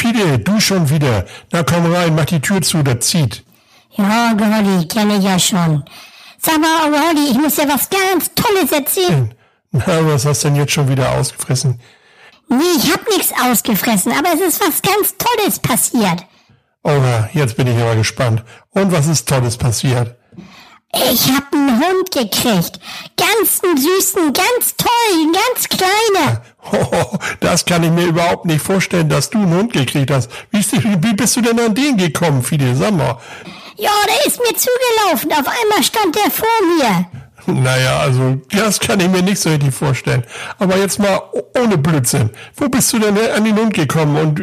Fide, du schon wieder. Na komm rein, mach die Tür zu, das zieht. Ja, Onkel Holly, kenne ich ja schon. Sag mal, Onkel Holly, ich muss dir was ganz Tolles erzählen. Na, was hast du denn jetzt schon wieder ausgefressen? Nee, ich hab nichts ausgefressen, aber es ist was ganz Tolles passiert. Oha, jetzt bin ich aber gespannt. Und was ist Tolles passiert? Ich hab einen Hund gekriegt. Ganz einen süßen, ganz tollen, ganz kleiner. Oh, das kann ich mir überhaupt nicht vorstellen, dass du einen Hund gekriegt hast. Wie bist du denn an den gekommen, Fide? Sag mal. Ja, der ist mir zugelaufen. Auf einmal stand der vor mir. Naja, also das kann ich mir nicht so richtig vorstellen. Aber jetzt mal ohne Blödsinn. Wo bist du denn an den Hund gekommen und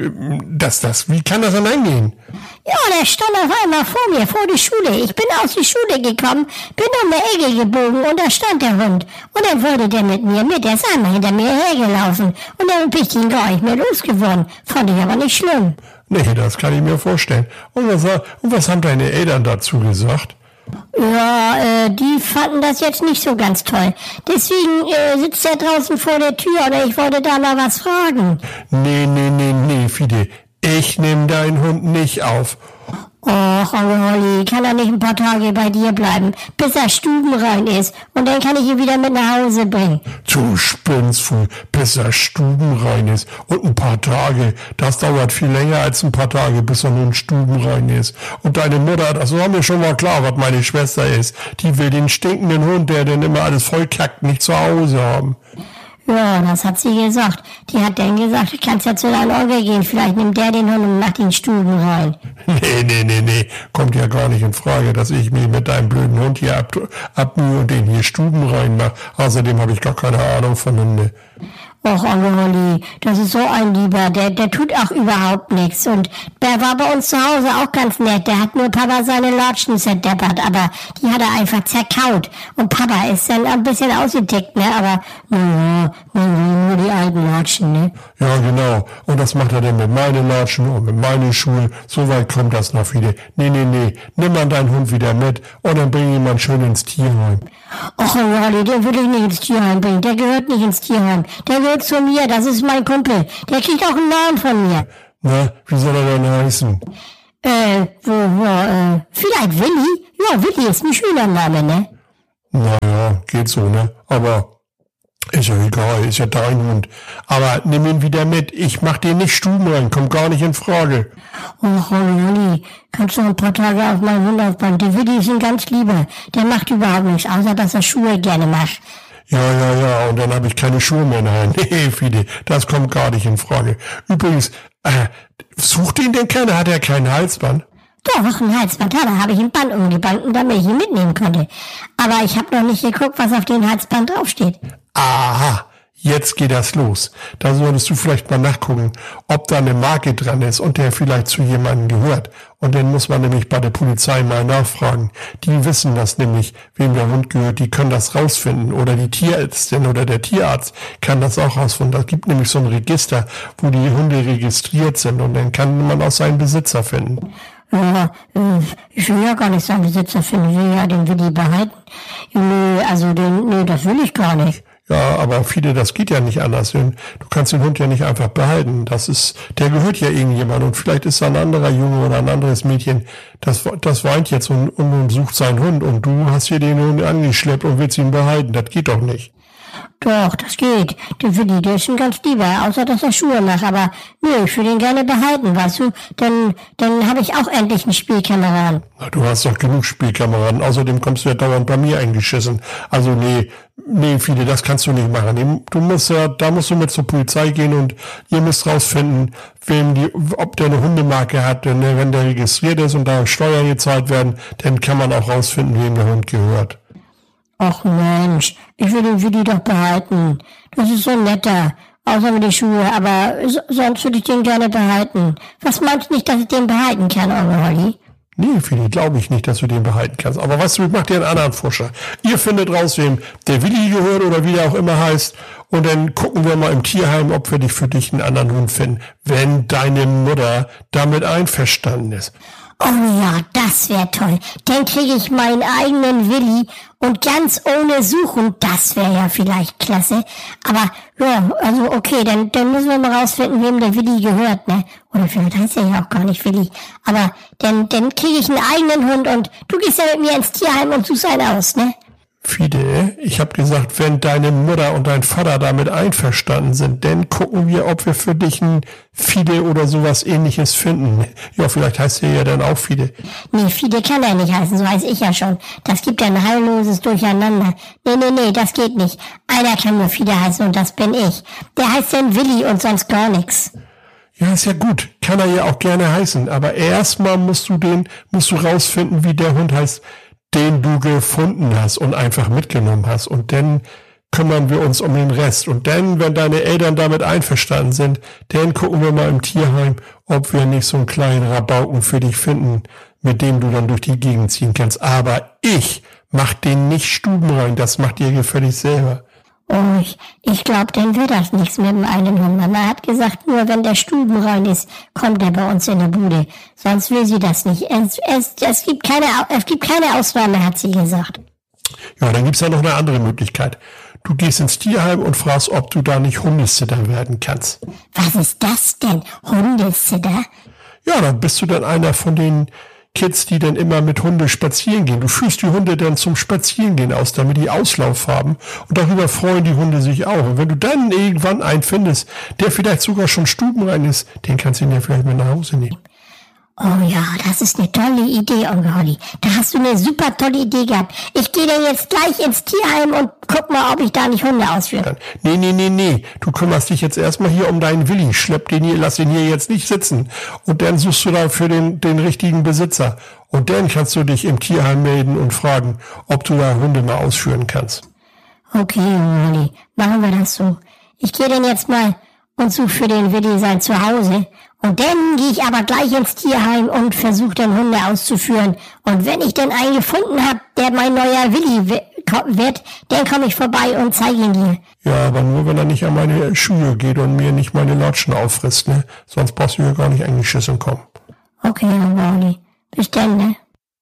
wie kann das denn angehen? Ja, der stand auf einmal vor mir, vor die Schule. Ich bin aus der Schule gekommen, bin um die Ecke gebogen und da stand der Hund. Und dann wollte der mit mir mit, der ist einmal hinter mir hergelaufen. Und dann bin ich ihn gar nicht mehr losgeworden. Fand ich aber nicht schlimm. Nee, das kann ich mir vorstellen. Und was haben deine Eltern dazu gesagt? Ja, die fanden das jetzt nicht so ganz toll. Deswegen sitzt er draußen vor der Tür oder ich wollte da mal was fragen. Nee, Fide. Ich nehme deinen Hund nicht auf. Och, Onkel Holly, kann er nicht ein paar Tage bei dir bleiben, bis er stubenrein ist und dann kann ich ihn wieder mit nach Hause bringen. Du spinnst wohl, bis er stubenrein ist. Und ein paar Tage, das dauert viel länger als ein paar Tage, bis er nun stubenrein ist. Und deine Mutter, das war mir schon mal klar, was meine Schwester ist. Die will den stinkenden Hund, der denn immer alles vollkackt, nicht zu Hause haben. Ja, das hat sie gesagt. Die hat dann gesagt, du kannst ja zu deinem Onkel gehen, vielleicht nimmt der den Hund und macht den Stuben rein. Nee, kommt ja gar nicht in Frage, dass ich mich mit deinem blöden Hund hier abmühe und den hier Stuben reinmache. Außerdem habe ich gar keine Ahnung von Hunde. Och, Onkel Holly, das ist so ein Lieber, der tut auch überhaupt nichts. Und der war bei uns zu Hause auch ganz nett. Der hat nur Papa seine Latschen zerdeppert, aber die hat er einfach zerkaut. Und Papa ist dann ein bisschen ausgetickt, ne? Aber nur die alten Latschen, ne? Ja, genau. Und das macht er dann mit meinen Latschen und mit meinen Schuhen. So weit kommt das noch wieder. Nee. Nimm mal deinen Hund wieder mit und dann bring ihn mal schön ins Tierheim. Och, Onkel Holly, den würde ich nicht ins Tierheim bringen. Der gehört nicht ins Tierheim. Der gehört zu mir, das ist mein Kumpel. Der kriegt auch einen Namen von mir. Na, wie soll er denn heißen? Vielleicht Willi? Ja, Willi ist ein schöner Name, ne? Naja, geht so, ne? Aber ist ja egal, ist ja dein Hund. Aber nimm ihn wieder mit. Ich mach dir nicht Stuben rein, kommt gar nicht in Frage. Och, Holly, kannst du ein paar Tage auf meinen Hund aufbauen? Der Willi ist ein ganz lieber. Der macht überhaupt nichts, außer dass er Schuhe gerne macht. Ja, und dann habe ich keine Schuhe mehr. Nein, nee, Fide, das kommt gar nicht in Frage. Übrigens, sucht ihn denn keiner? Hat er kein Halsband? Doch, ein Halsband hat er, habe ich ein Band umgebunden, damit ich ihn mitnehmen konnte. Aber ich habe noch nicht geguckt, was auf dem Halsband draufsteht. Aha, jetzt geht das los. Da solltest du vielleicht mal nachgucken, ob da eine Marke dran ist und der vielleicht zu jemandem gehört. Und dann muss man nämlich bei der Polizei mal nachfragen. Die wissen das nämlich, wem der Hund gehört. Die können das rausfinden. Oder die Tierärztin oder der Tierarzt kann das auch rausfinden. Da gibt nämlich so ein Register, wo die Hunde registriert sind. Und dann kann man auch seinen Besitzer finden. Ja, ich will ja gar nicht seinen Besitzer finden. Ich will ja den Willi behalten. Nee, das will ich gar nicht. Ja, aber Fide, das geht ja nicht anders. Du kannst den Hund ja nicht einfach behalten. Der gehört ja irgendjemand und vielleicht ist da ein anderer Junge oder ein anderes Mädchen, das weint jetzt und sucht seinen Hund und du hast hier den Hund angeschleppt und willst ihn behalten. Das geht doch nicht. Doch, das geht. Der Willi, der ist ein ganz lieber, außer dass er Schuhe macht. Aber nee, ich will ihn gerne behalten, weißt du? Dann habe ich auch endlich einen Spielkameraden. Na, du hast doch genug Spielkameraden. Außerdem kommst du ja dauernd bei mir eingeschissen. Also nee, Fide, das kannst du nicht machen. Da musst du mit zur Polizei gehen und ihr müsst rausfinden, ob der eine Hundemarke hat. Denn wenn der registriert ist und da Steuern gezahlt werden, dann kann man auch rausfinden, wem der Hund gehört. Ach Mensch, ich will den Willi doch behalten. Das ist so netter. Außer mit den Schuhe, aber sonst würde ich den gerne behalten. Was meinst du nicht, dass ich den behalten kann, Onkel Holly? Nee, Fide, glaube ich nicht, dass du den behalten kannst. Aber weißt du, ich mach dir einen anderen Vorschlag. Ihr findet raus, wem der Willi gehört oder wie der auch immer heißt. Und dann gucken wir mal im Tierheim, ob wir für dich einen anderen Hund finden. Wenn deine Mutter damit einverstanden ist. Oh ja, das wäre toll. Dann kriege ich meinen eigenen Willi und ganz ohne Suchen, das wäre ja vielleicht klasse. Aber ja, also okay, dann müssen wir mal rausfinden, wem der Willi gehört, ne? Oder vielleicht heißt er ja auch gar nicht Willi. Aber dann kriege ich einen eigenen Hund und du gehst ja mit mir ins Tierheim und suchst einen aus, ne? Fide, ich habe gesagt, wenn deine Mutter und dein Vater damit einverstanden sind, dann gucken wir, ob wir für dich ein Fide oder sowas Ähnliches finden. Ja, vielleicht heißt er ja dann auch Fide. Nee, Fide kann er nicht heißen, so weiß ich ja schon. Das gibt ja ein heilloses Durcheinander. Nee, das geht nicht. Einer kann nur Fide heißen und das bin ich. Der heißt dann Willi und sonst gar nichts. Ja, ist ja gut. Kann er ja auch gerne heißen. Aber erstmal musst du rausfinden, wie der Hund heißt, den du gefunden hast und einfach mitgenommen hast. Und dann kümmern wir uns um den Rest. Und dann, wenn deine Eltern damit einverstanden sind, dann gucken wir mal im Tierheim, ob wir nicht so einen kleinen Rabauken für dich finden, mit dem du dann durch die Gegend ziehen kannst. Aber ich mach den nicht stubenrein, das macht ihr gefällig selber. Oh, ich glaube, dann wird das nichts mit dem einen Hund. Mama hat gesagt, nur wenn der stubenrein ist, kommt er bei uns in der Bude. Sonst will sie das nicht. Es gibt keine Ausnahme, hat sie gesagt. Ja, dann gibt's ja noch eine andere Möglichkeit. Du gehst ins Tierheim und fragst, ob du da nicht Hundesitter werden kannst. Was ist das denn? Hundesitter? Ja, dann bist du dann einer von den Kids, die dann immer mit Hunde spazieren gehen. Du führst die Hunde dann zum Spazierengehen aus, damit die Auslauf haben. Und darüber freuen die Hunde sich auch. Und wenn du dann irgendwann einen findest, der vielleicht sogar schon stubenrein ist, den kannst du ihn ja vielleicht mit nach Hause nehmen. Oh ja, das ist eine tolle Idee, Onkel Holly. Da hast du eine super tolle Idee gehabt. Ich gehe dann jetzt gleich ins Tierheim und guck mal, ob ich da nicht Hunde ausführe. Nee. Du kümmerst dich jetzt erstmal hier um deinen Willi. Lass ihn hier jetzt nicht sitzen. Und dann suchst du da für den richtigen Besitzer. Und dann kannst du dich im Tierheim melden und fragen, ob du da Hunde mal ausführen kannst. Okay, Onkel Holly, machen wir das so. Ich gehe dann jetzt mal und suche für den Willi sein Zuhause. Und dann gehe ich aber gleich ins Tierheim und versuche dann Hunde auszuführen. Und wenn ich dann einen gefunden habe, der mein neuer Willi wird, dann komme ich vorbei und zeige ihn dir. Ja, aber nur, wenn er nicht an meine Schuhe geht und mir nicht meine Latschen auffrisst, ne? Sonst brauchst du ja gar nicht eingeschissen kommen. Okay, Onkel, bis dann, ne?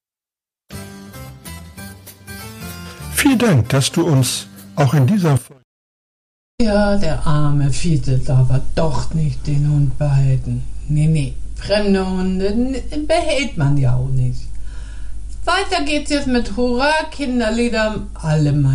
Vielen Dank, dass du uns auch in dieser Folge... Ja, der arme Fiete darf er doch nicht den Hund behalten. Nee, fremde Hunde behält man ja auch nicht. Weiter geht's jetzt mit Hurra, Kinderlieder, alle mein